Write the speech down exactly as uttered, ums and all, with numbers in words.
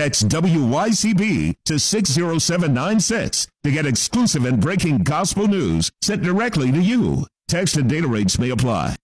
Text W Y C B to six zero seven nine six to get exclusive and breaking gospel news sent directly to you. Text and data rates may apply.